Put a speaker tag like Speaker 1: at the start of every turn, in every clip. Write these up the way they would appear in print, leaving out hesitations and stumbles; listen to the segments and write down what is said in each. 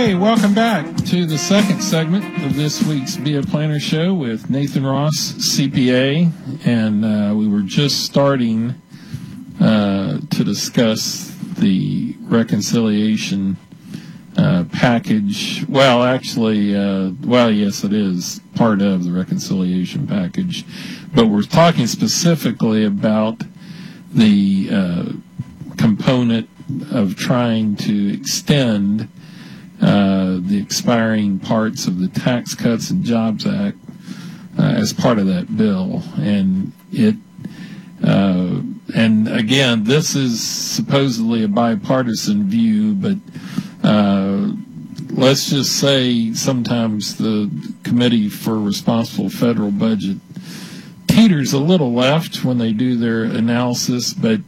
Speaker 1: Hey, welcome back to the second segment of this week's Be a Planner Show with Nathan Ross, CPA, and we were just starting to discuss the reconciliation package. Well, actually, yes, it is part of the reconciliation package, but we're talking specifically about the component of trying to extend the expiring parts of the Tax Cuts and Jobs Act as part of that bill. And and again, this is supposedly a bipartisan view, but let's just say sometimes the Committee for Responsible Federal Budget teeters a little left when they do their analysis, but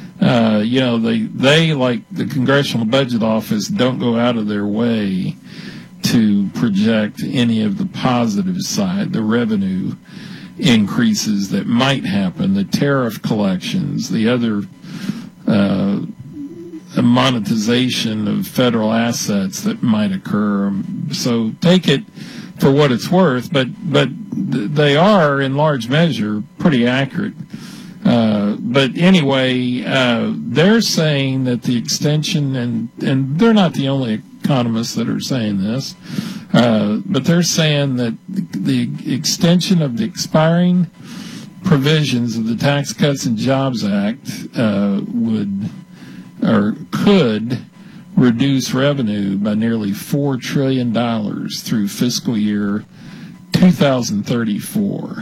Speaker 1: they like the Congressional Budget Office don't go out of their way to project any of the positive side, the revenue increases that might happen, the tariff collections, the other monetization of federal assets that might occur. So take it for what it's worth, but they are in large measure pretty accurate. But anyway, they're saying that the extension, and they're not the only economists that are saying this, but they're saying that the extension of the expiring provisions of the Tax Cuts and Jobs Act could reduce revenue by nearly $4 trillion through fiscal year 2034.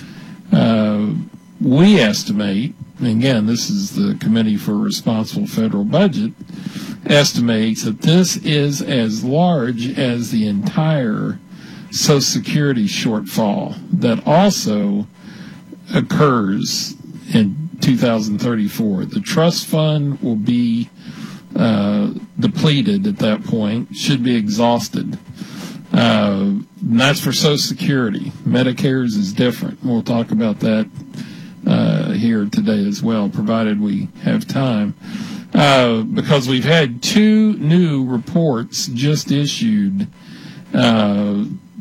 Speaker 1: We estimate, and again, this is the Committee for Responsible Federal Budget, estimates that this is as large as the entire Social Security shortfall that also occurs in 2034. The trust fund will be depleted at that point, should be exhausted. And that's for Social Security. Medicare's is different. We'll talk about that here today as well, provided we have time, because we've had two new reports just issued by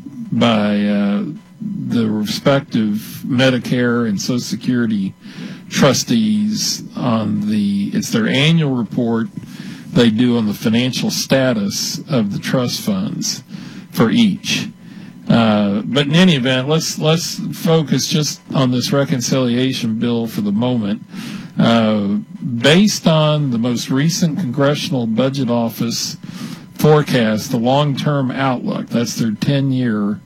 Speaker 1: the respective Medicare and Social Security trustees it's their annual report they do on the financial status of the trust funds for each. But in any event, let's focus just on this reconciliation bill for the moment. Based on the most recent Congressional Budget Office forecast, the long-term outlook, that's their 10-year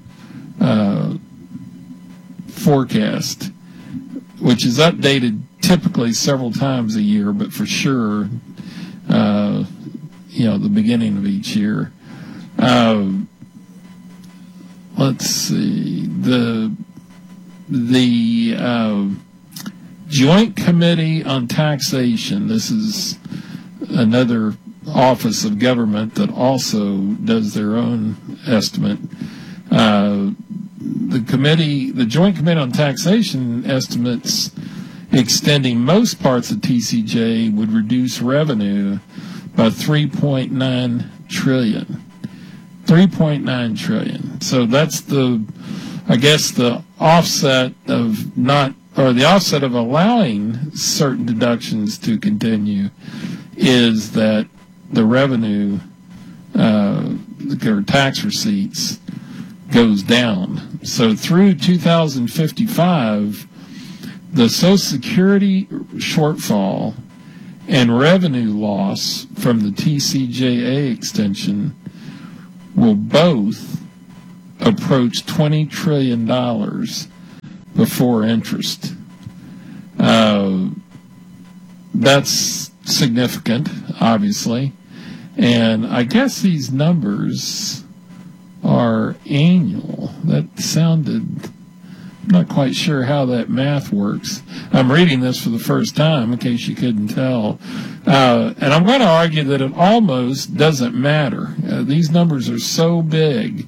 Speaker 1: forecast, which is updated typically several times a year, but for sure, the beginning of each year. Let's see, the Joint Committee on Taxation, this is another office of government that also does their own estimate. The Joint Committee on Taxation estimates extending most parts of TCJ would reduce revenue by $3.9 trillion. $3.9 trillion. So that's the offset of the offset of allowing certain deductions to continue is that the revenue, or tax receipts, goes down. So through 2055, the Social Security shortfall and revenue loss from the TCJA extension will both approach $20 trillion before interest. That's significant, obviously. And I guess these numbers are annual. That sounded, I'm not quite sure how that math works. I'm reading this for the first time, in case you couldn't tell. And I'm going to argue that it almost doesn't matter. These numbers are so big.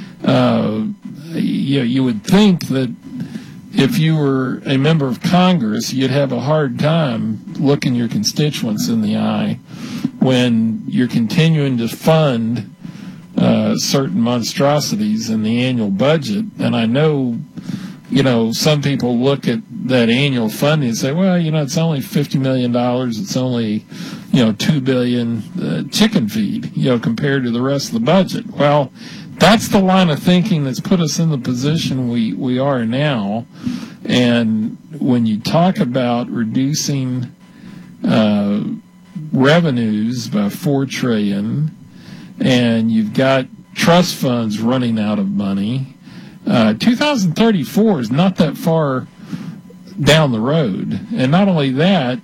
Speaker 1: You would think that if you were a member of Congress, you'd have a hard time looking your constituents in the eye when you're continuing to fund certain monstrosities in the annual budget. And I know, some people look at that annual funding and say, well, it's only $50 million. It's only, $2 billion chicken feed, compared to the rest of the budget. Well, that's the line of thinking that's put us in the position we are now. And when you talk about reducing revenues by $4 trillion, and you've got trust funds running out of money, 2034 is not that far down the road. And not only that,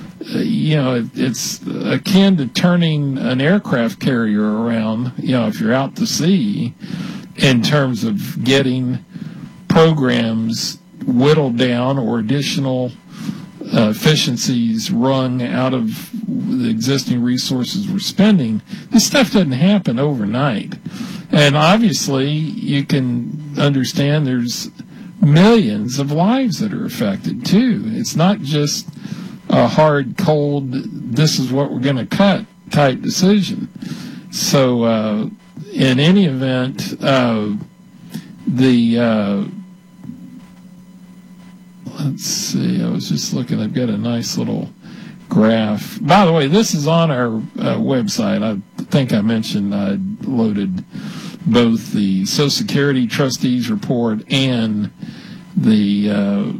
Speaker 1: it's akin to turning an aircraft carrier around, if you're out to sea, in terms of getting programs whittled down or additional efficiencies wrung out of the existing resources we're spending. This stuff doesn't happen overnight. And obviously, you can understand there's millions of lives that are affected, too. It's not just a hard, cold, this is what we're going to cut type decision. So, in any event, let's see, I was just looking, I've got a nice little graph. By the way, this is on our website. I think I mentioned I loaded both the Social Security Trustees Report and the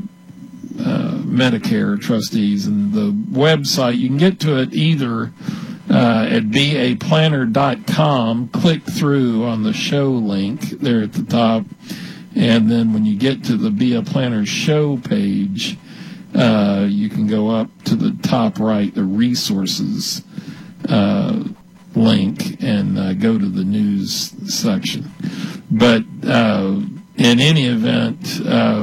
Speaker 1: Medicare Trustees. And the website, you can get to it either at baplanner.com, click through on the show link there at the top, and then when you get to the Be a Planner show page, you can go up to the top right, the resources link, and go to the news section. But in any event,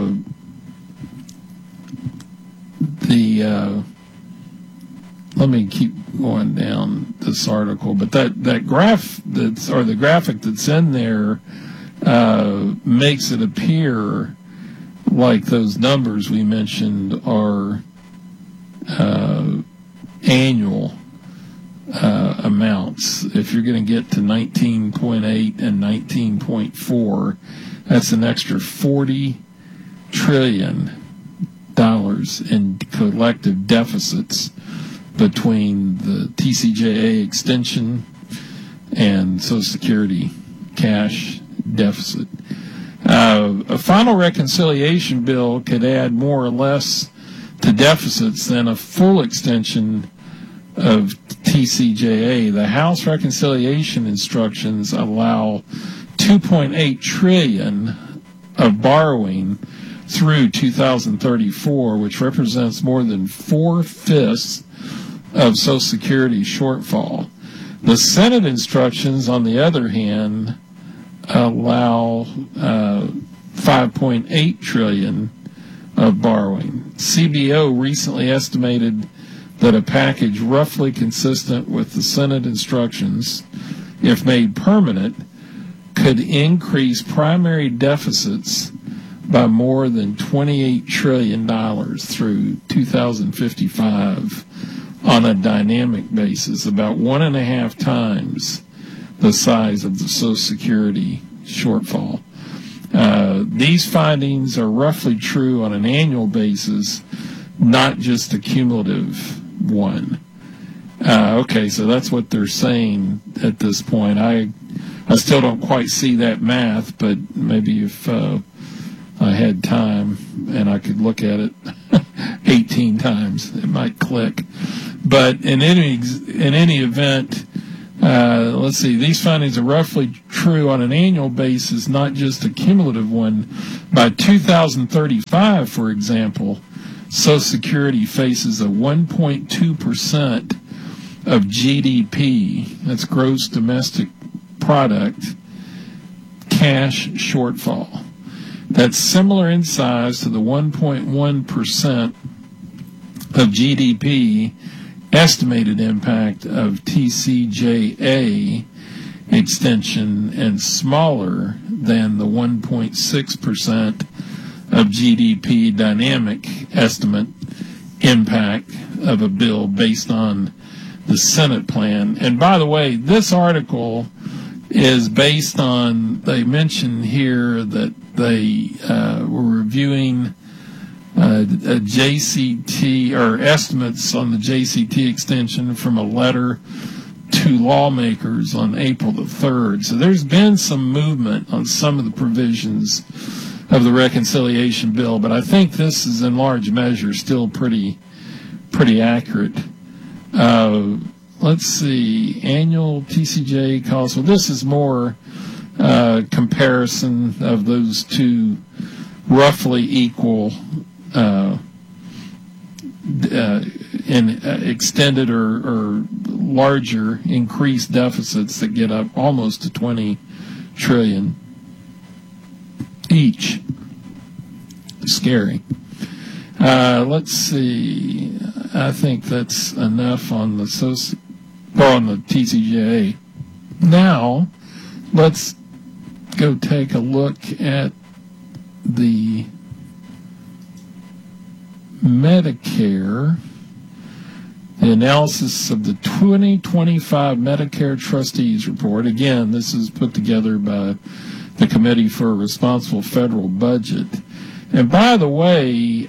Speaker 1: let me keep going down this article, but that graph the graphic that's in there makes it appear like those numbers we mentioned are annual amounts. If you're going to get to 19.8 and 19.4, that's an extra $40 trillion in collective deficits between the TCJA extension and Social Security cash deficit. A final reconciliation bill could add more or less to deficits than a full extension of TCJA. The House reconciliation instructions allow $2.8 trillion of borrowing through 2034, which represents more than 4/5 of Social Security shortfall. The Senate instructions, on the other hand, allow $5.8 trillion of borrowing. CBO recently estimated that a package roughly consistent with the Senate instructions, if made permanent, could increase primary deficits by more than $28 trillion through 2055 on a dynamic basis, about 1.5 times the size of the Social Security shortfall. These findings are roughly true on an annual basis, not just a cumulative one. Okay, so that's what they're saying at this point. I still don't quite see that math, but maybe if I had time and I could look at it 18 times, it might click. But in any event, let's see, these findings are roughly true on an annual basis, not just a cumulative one. By 2035, for example, Social Security faces a 1.2% of GDP, that's gross domestic product, cash shortfall. That's similar in size to the 1.1% of GDP estimated impact of TCJA extension, and smaller than the 1.6% of GDP dynamic estimate impact of a bill based on the Senate plan. And by the way, this article is based on, they mention here that they were reviewing a JCT, or estimates on the JCT extension from a letter to lawmakers on April the 3rd. So there's been some movement on some of the provisions of the reconciliation bill, but I think this is in large measure still pretty accurate. Let's see, annual TCJ costs. Well, this is more comparison of those two roughly equal in extended or larger increased deficits that get up almost to 20 trillion each. Scary. Let's see. I think that's enough on the TCJA. Now, let's go take a look at the Medicare, the analysis of the 2025 Medicare Trustees Report. Again, this is put together by the Committee for a Responsible Federal Budget. And by the way,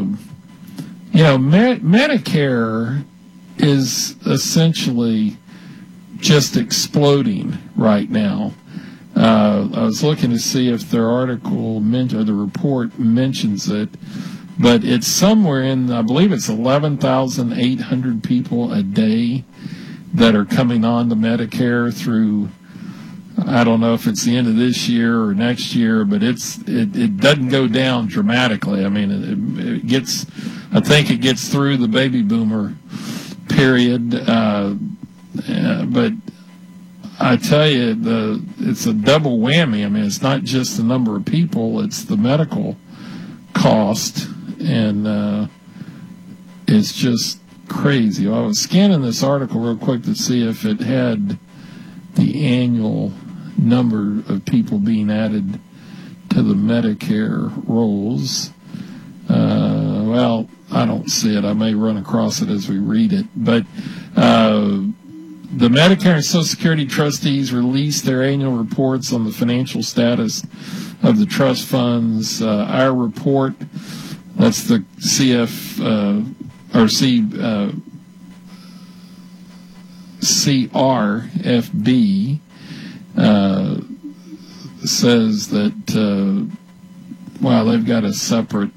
Speaker 1: Medicare is essentially just exploding right now. I was looking to see if their article or the report mentions it, but it's somewhere in, I believe it's 11,800 people a day that are coming on to Medicare through, I don't know if it's the end of this year or next year, but it doesn't go down dramatically. I mean, it gets, I think it gets through the baby boomer period, but I tell you, it's a double whammy. I mean, it's not just the number of people, it's the medical cost, and it's just crazy. I was scanning this article real quick to see if it had the annual number of people being added to the Medicare rolls. Well, I don't see it. I may run across it as we read it. But the Medicare and Social Security trustees released their annual reports on the financial status of the trust funds. Our report, that's the CRFB, says that, they've got a separate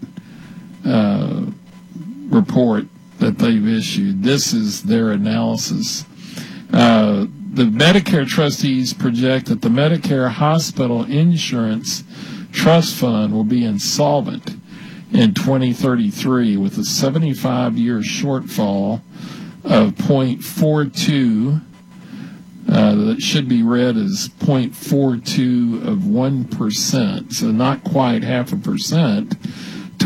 Speaker 1: report that they've issued. This is their analysis. The Medicare trustees project that the Medicare Hospital Insurance Trust Fund will be insolvent in 2033 with a 75-year shortfall of 0.42, that should be read as 0.42 of 1%, so not quite 0.5%, to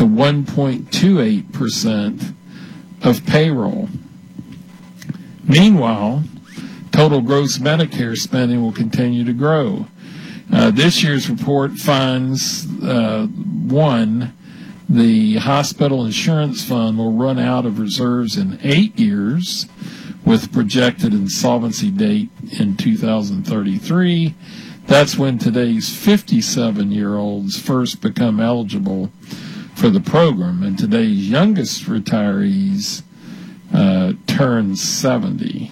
Speaker 1: 1.28% of payroll. Meanwhile, total gross Medicare spending will continue to grow. This year's report finds, the hospital insurance fund will run out of reserves in 8 years, with projected insolvency date in 2033. That's when today's 57-year-olds first become eligible for the program, and today's youngest retirees turn 70.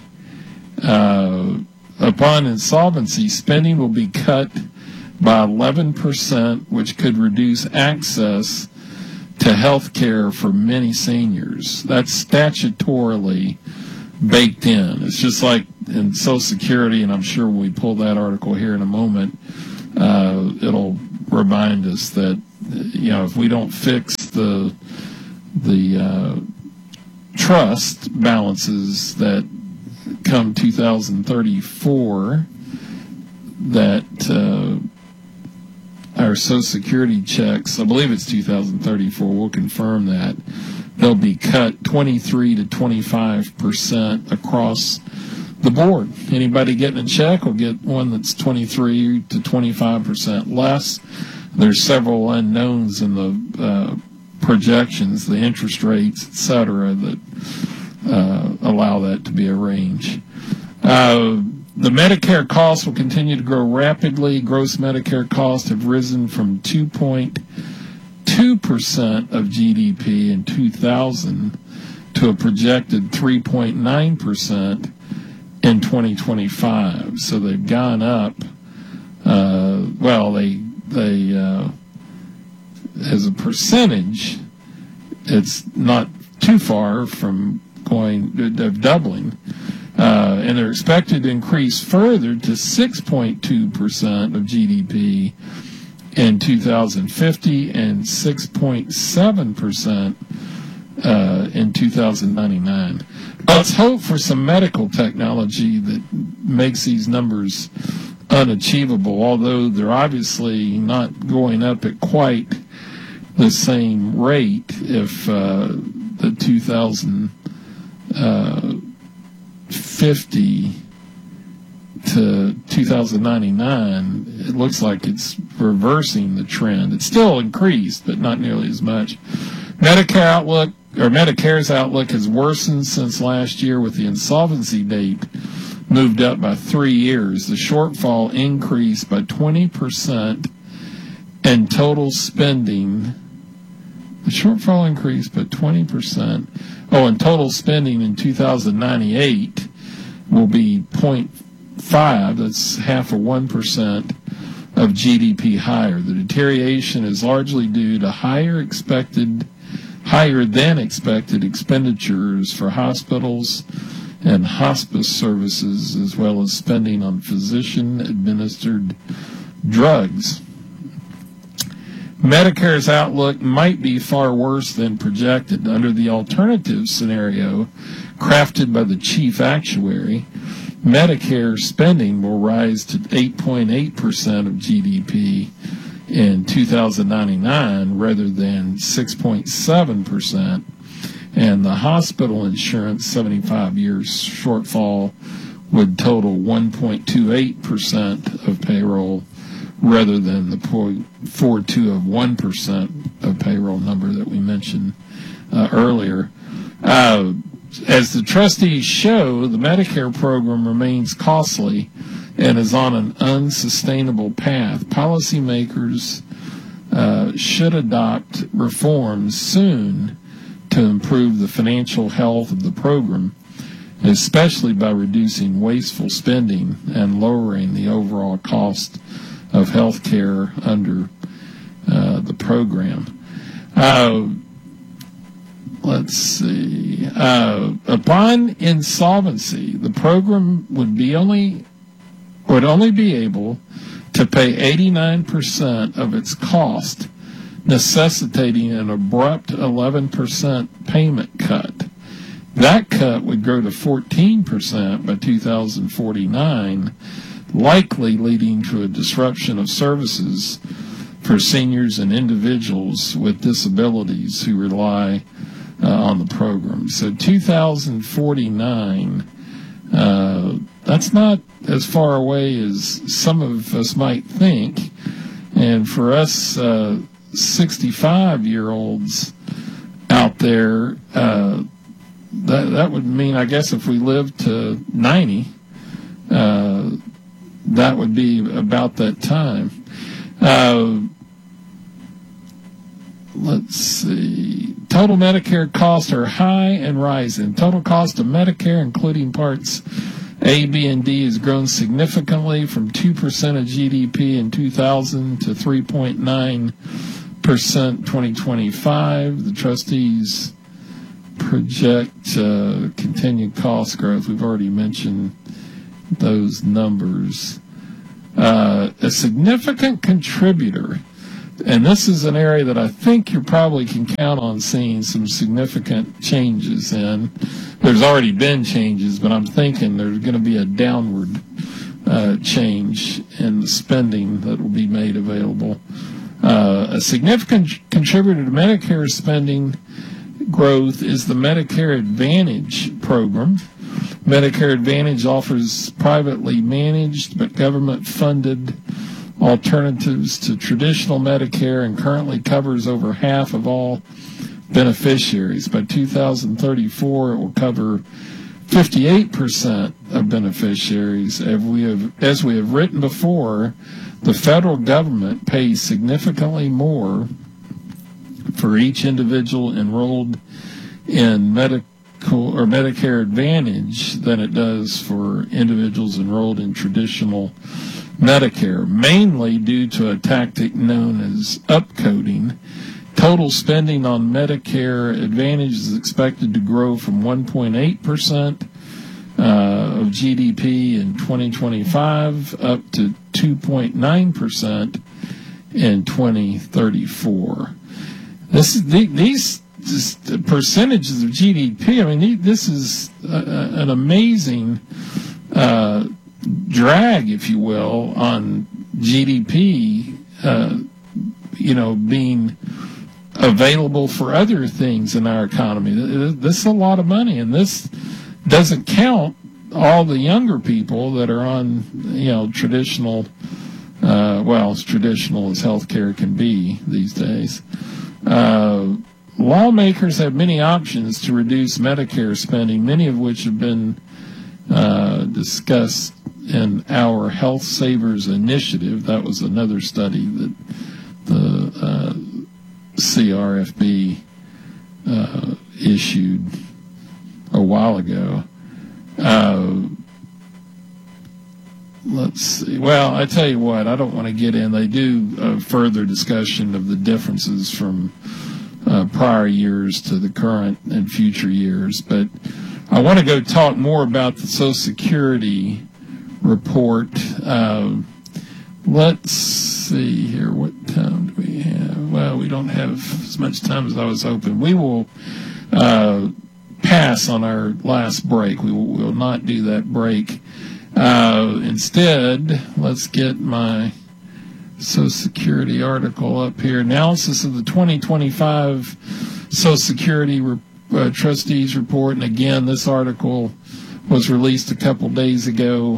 Speaker 1: Upon insolvency, spending will be cut by 11%, which could reduce access to health care for many seniors. That's statutorily baked in. It's just like in Social Security, and I'm sure when we pull that article here in a moment, it'll remind us that, if we don't fix the trust balances that come 2034, that our Social Security checks, I believe it's 2034, we'll confirm that, they'll be cut 23 to 25% across the board. Anybody getting a check will get one that's 23 to 25% less. There's several unknowns in the projections, the interest rates, et cetera, that allow that to be a range. The Medicare costs will continue to grow rapidly. Gross Medicare costs have risen from 2.2% of GDP in 2000 to a projected 3.9% in 2025. So they've gone up. As a percentage, it's not too far from doubling. And they're expected to increase further to 6.2% of GDP in 2050 and 6.7% in 2099. Let's hope for some medical technology that makes these numbers unachievable, although they're obviously not going up at quite the same rate if the 2050 to 2099, it looks like it's reversing the trend. It's still increased, but not nearly as much. Medicare's outlook has worsened since last year, with the insolvency date moved up by 3 years. The shortfall increased by 20%, and total spending. The shortfall increased by 20%. And total spending in 2098 will be 0.5. That's half of 1% of GDP higher. The deterioration is largely due to higher than expected expenditures for hospitals and hospice services, as well as spending on physician-administered drugs. Medicare's outlook might be far worse than projected. Under the alternative scenario crafted by the chief actuary, Medicare spending will rise to 8.8% of GDP in 2099 rather than 6.7%, and the hospital insurance 75 years shortfall would total 1.28% of payroll rather than the 0.42 of 1% of payroll number that we mentioned earlier. As the trustees show, the Medicare program remains costly and is on an unsustainable path. Policymakers should adopt reforms soon to improve the financial health of the program, especially by reducing wasteful spending and lowering the overall cost of health care under the program. Let's see. Upon insolvency, the program would only be able to pay 89% of its cost, necessitating an abrupt 11% payment cut. That cut would grow to 14% by 2049, likely leading to a disruption of services for seniors and individuals with disabilities who rely on the program. So 2049, that's not as far away as some of us might think. And for us 65-year-olds out there, that would mean, I guess, if we lived to 90, that would be about that time. Let's see. Total Medicare costs are high and rising. Total cost of Medicare, including parts A, B, and D, has grown significantly from 2% of GDP in 2000 to 3.9% 2025. The trustees project continued cost growth. We've already mentioned those numbers. A significant contributor, and this is an area that I think you probably can count on seeing some significant changes in. There's already been changes, but I'm thinking there's going to be a downward change in the spending that will be made available. A significant contributor to Medicare spending growth is the Medicare Advantage program. Medicare Advantage offers privately managed but government-funded alternatives to traditional Medicare and currently covers over half of all beneficiaries. By 2034, it will cover 58% of beneficiaries, as we have written before, the federal government pays significantly more for each individual enrolled in medical or Medicare Advantage than it does for individuals enrolled in traditional Medicare, mainly due to a tactic known as upcoding. Total spending on Medicare Advantage is expected to grow from 1.8% of GDP in 2025 up to 2.9% in 2034. These percentages of GDP, I mean, this is an amazing drag, if you will, on GDP, being available for other things in our economy. This is a lot of money, and this doesn't count all the younger people that are on, traditional, as traditional as healthcare can be these days. Lawmakers have many options to reduce Medicare spending, many of which have been discussed in our Health Savers Initiative. That was another study that the CRFB issued a while ago. Let's see. Well, I tell you what, I don't want to get in. They do further discussion of the differences from prior years to the current and future years. But I want to go talk more about the Social Security report. Let's see here. What time do we have? Well, we don't have as much time as I was hoping. We will pass on our last break. We will not do that break. Instead, let's get my Social Security article up here. Analysis of the 2025 Social Security Trustees Report. And again, this article was released a couple days ago.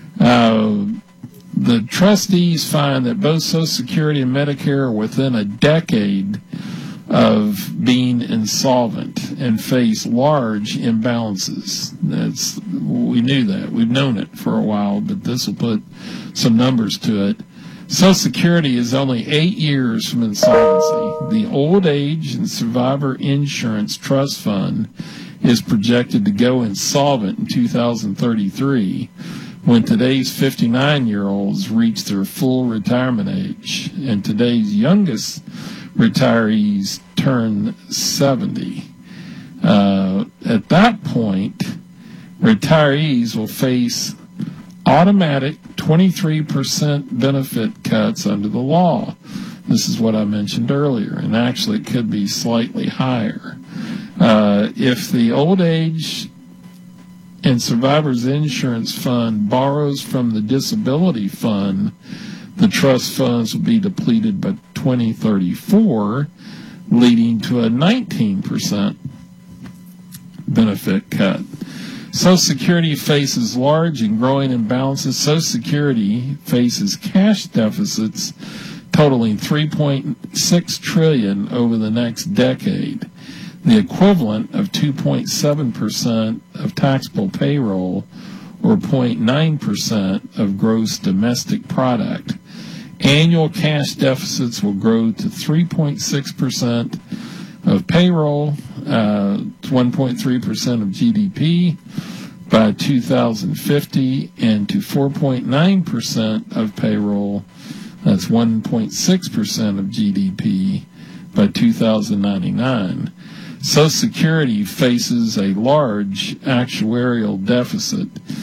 Speaker 1: The trustees find that both Social Security and Medicare are within a decade of being insolvent and face large imbalances. We knew that. We've known it for a while, but this will put some numbers to it. Social Security is only 8 years from insolvency. The Old Age and Survivor Insurance Trust Fund is projected to go insolvent in 2033, when today's 59-year-olds reach their full retirement age, and today's youngest retirees turn 70. At that point, retirees will face automatic 23% benefit cuts under the law. This is what I mentioned earlier, and actually it could be slightly higher. If the Old Age and Survivors Insurance Fund borrows from the Disability Fund, the trust funds will be depleted by 2034, leading to a 19% benefit cut. Social Security faces large and growing imbalances. Social Security faces cash deficits totaling $3.6 trillion over the next decade, the equivalent of 2.7% of taxable payroll, or 0.9% of gross domestic product. Annual cash deficits will grow to 3.6% of payroll, 1.3% of GDP by 2050, and to 4.9% of payroll, that's 1.6% of GDP by 2099. Social Security faces a large actuarial deficit.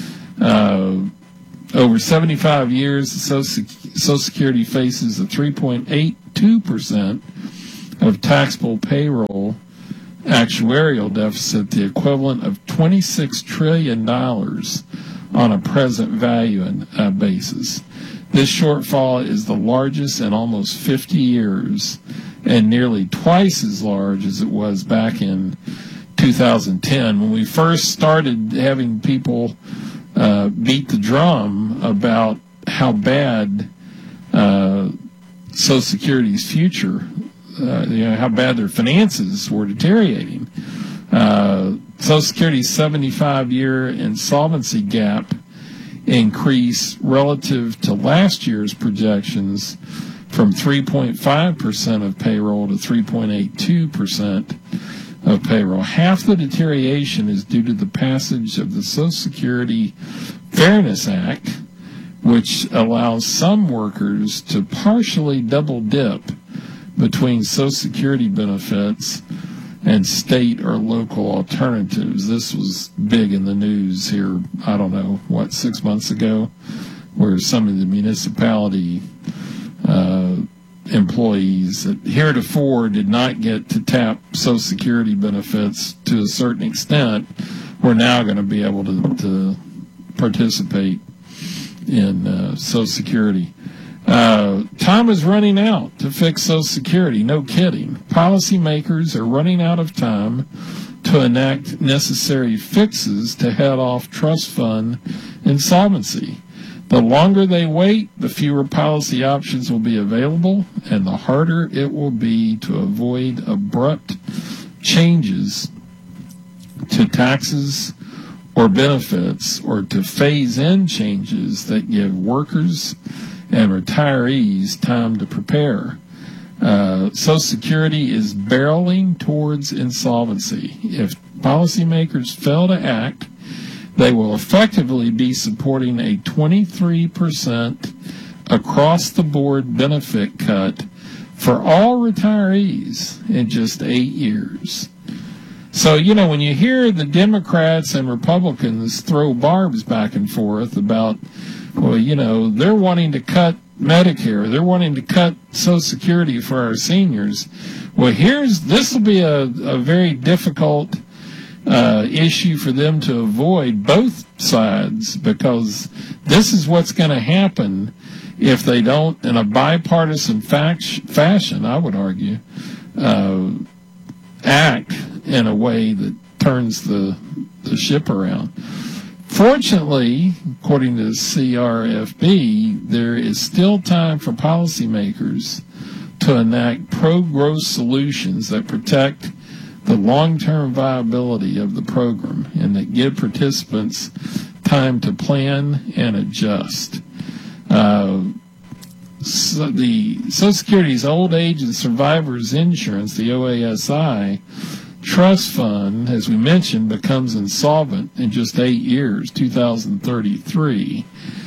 Speaker 1: Over 75 years, Social Security faces a 3.82% of taxable payroll actuarial deficit, the equivalent of $26 trillion on a present value basis. This shortfall is the largest in almost 50 years and nearly twice as large as it was back in 2010 when we first started having people beat the drum about how bad Social Security's future, how bad their finances were deteriorating. Social Security's 75-year insolvency gap increase relative to last year's projections from 3.5% of payroll to 3.82% of payroll. Half the deterioration is due to the passage of the Social Security Fairness Act, which allows some workers to partially double dip between Social Security benefits and state or local alternatives. This was big in the news here, 6 months ago, where some of the municipality employees that heretofore did not get to tap Social Security benefits to a certain extent were now going to be able to participate in Social Security. Time is running out to fix Social Security. No kidding. Policymakers are running out of time to enact necessary fixes to head off trust fund insolvency. The longer they wait, the fewer policy options will be available, and the harder it will be to avoid abrupt changes to taxes or benefits, or to phase in changes that give workers and retirees time to prepare. Social Security is barreling towards insolvency. If policymakers fail to act, they will effectively be supporting a 23% across-the-board benefit cut for all retirees in just 8 years. So, when you hear the Democrats and Republicans throw barbs back and forth about, they're wanting to cut Medicare, they're wanting to cut Social Security for our seniors. Well, this will be a very difficult issue for them to avoid, both sides, because this is what's going to happen if they don't, in a bipartisan fashion, I would argue, act in a way that turns the ship around. Fortunately, according to the CRFB, there is still time for policymakers to enact pro-growth solutions that protect the long-term viability of the program and that give participants time to plan and adjust. So the Social Security's Old Age and Survivors Insurance, the OASI, trust fund, as we mentioned, becomes insolvent in just 8 years, 2033.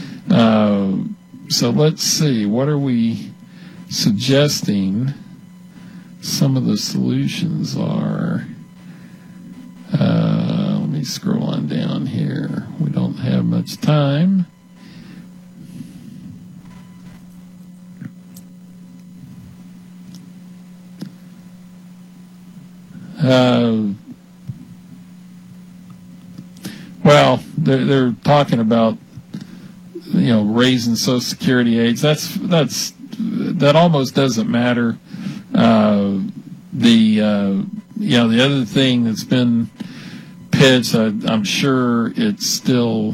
Speaker 1: So let's see, what are we suggesting some of the solutions are? Let me scroll on down here. We don't have much time. Well, they're talking about raising Social Security age. That almost doesn't matter. The other thing that's been pitched, I'm sure it's still.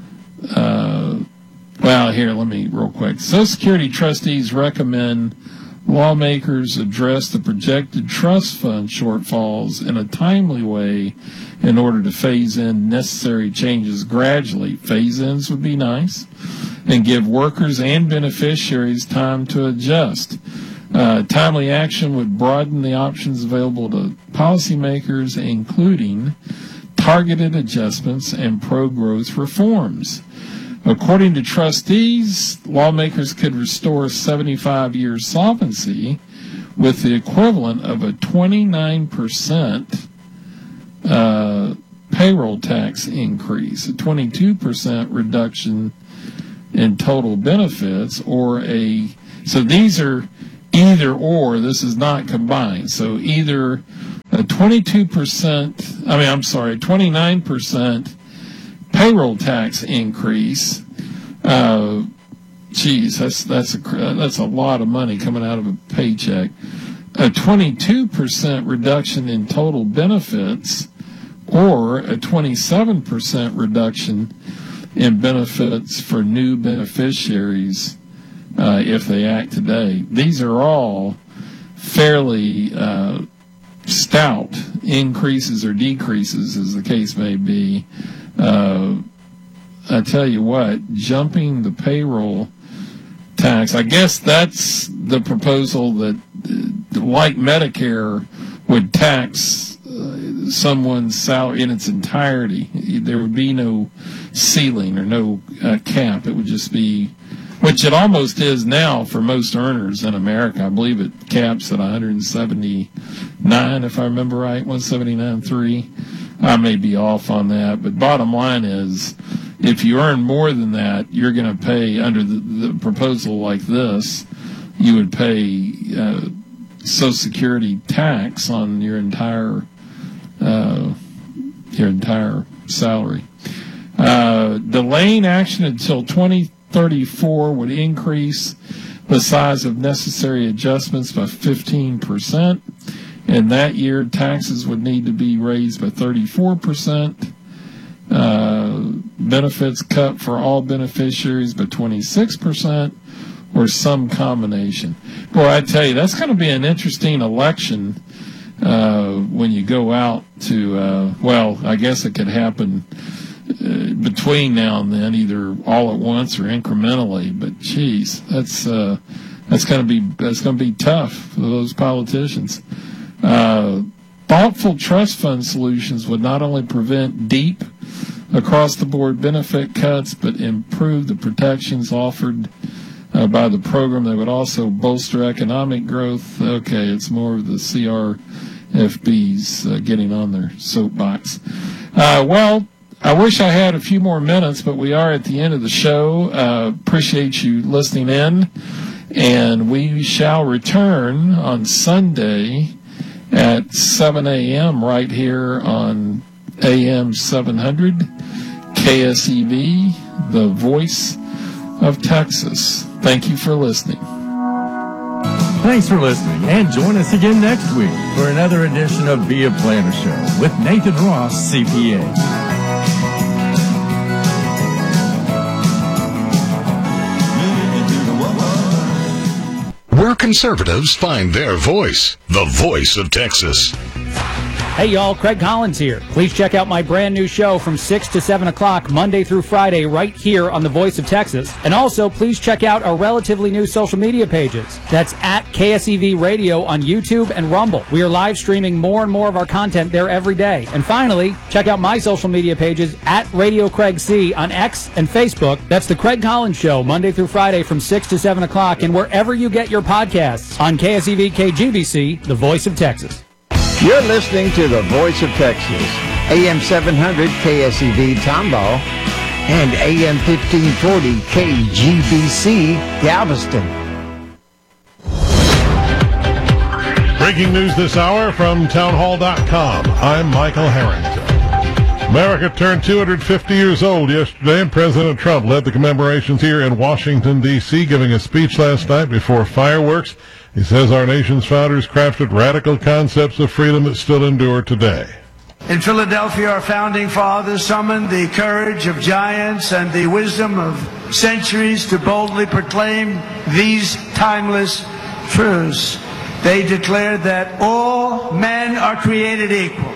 Speaker 1: Here, let me real quick. Social Security trustees recommend lawmakers address the projected trust fund shortfalls in a timely way in order to phase in necessary changes gradually. Phase-ins would be nice, and give workers and beneficiaries time to adjust. Timely action would broaden the options available to policymakers, including targeted adjustments and pro-growth reforms. According to trustees, lawmakers could restore 75-year solvency with the equivalent of a 29% payroll tax increase, a 22% reduction in total benefits, so these are either or, this is not combined. So either a 29% payroll tax increase. That's a lot of money coming out of a paycheck. A 22% reduction in total benefits, or a 27% reduction in benefits for new beneficiaries if they act today. These are all fairly stout increases or decreases, as the case may be, I tell you what, jumping the payroll tax, I guess that's the proposal that, like Medicare, would tax someone's salary in its entirety. There would be no ceiling or no cap. It would just be, which it almost is now for most earners in America. I believe it caps at 179, if I remember right, 179.3. I may be off on that, but bottom line is, if you earn more than that, you're going to pay, under the proposal like this, you would pay Social Security tax on your entire salary. Delaying action until 2034 would increase the size of necessary adjustments by 15%. In that year, taxes would need to be raised by 34%. Benefits cut for all beneficiaries by 26%, or some combination. Boy, I tell you, that's going to be an interesting election when you go out to, well, I guess it could happen between now and then, either all at once or incrementally. But geez, that's going to be tough for those politicians. Thoughtful trust fund solutions would not only prevent deep across-the-board benefit cuts, but improve the protections offered by the program. They would also bolster economic growth. Okay, it's more of the CRFBs getting on their soapbox. Well, I wish I had a few more minutes, but we are at the end of the show. Appreciate you listening in, and we shall return on Sunday at 7 a.m. right here on AM 700 KSEV, the voice of Texas. Thank you for listening.
Speaker 2: Thanks for listening, and join us again next week for another edition of Be a Planner Show with Nathan Ross, CPA.
Speaker 3: Where conservatives find their voice, the voice of Texas.
Speaker 4: Hey y'all, Craig Collins here. Please check out my brand new show from 6 to 7 o'clock Monday through Friday right here on The Voice of Texas. And also, please check out our relatively new social media pages. That's at KSEV Radio on YouTube and Rumble. We are live streaming more and more of our content there every day. And finally, check out my social media pages at Radio Craig C on X and Facebook. That's The Craig Collins Show Monday through Friday from 6 to 7 o'clock and wherever you get your podcasts on KSEV KGBC, The Voice of Texas.
Speaker 5: You're listening to The Voice of Texas, AM 700 KSEV Tomball and AM 1540 KGBC Galveston.
Speaker 6: Breaking news this hour from townhall.com. I'm Michael Harrington. America turned 250 years old yesterday, and President Trump led the commemorations here in Washington, D.C., giving a speech last night before fireworks. He says our nation's founders crafted radical concepts of freedom that still endure today.
Speaker 7: In Philadelphia, our founding fathers summoned the courage of giants and the wisdom of centuries to boldly proclaim these timeless truths. They declared that all men are created equal,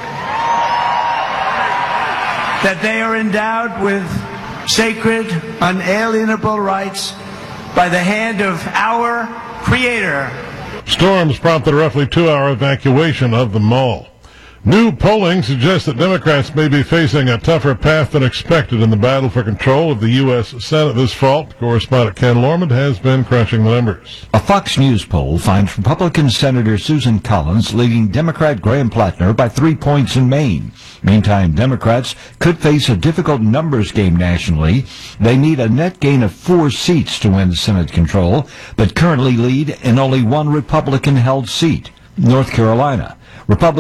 Speaker 7: that they are endowed with sacred, unalienable rights by the hand of our Creator.
Speaker 6: Storms prompted a roughly 2-hour evacuation of the mall. New polling suggests that Democrats may be facing a tougher path than expected in the battle for control of the U.S. Senate this fall. Correspondent Ken Lormond has been crunching the numbers.
Speaker 8: A Fox News poll finds Republican Senator Susan Collins leading Democrat Graham Plattner by 3 points in Maine. Meantime, Democrats could face a difficult numbers game nationally. They need a net gain of 4 seats to win Senate control, but currently lead in only one Republican-held seat, North Carolina. Republicans